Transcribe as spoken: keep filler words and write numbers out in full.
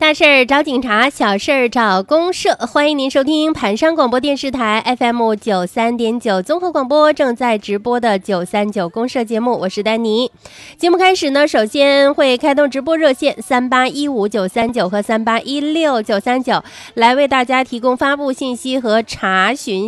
大事儿找警察，小事儿找公社。欢迎您收听盘山广播电视台 F M 九三点九综合广播正在直播的九三九公社节目，我是丹妮。节目开始呢，首先会开通直播热线三八一五九三九和三八一六九三九，来为大家提供发布信息和查询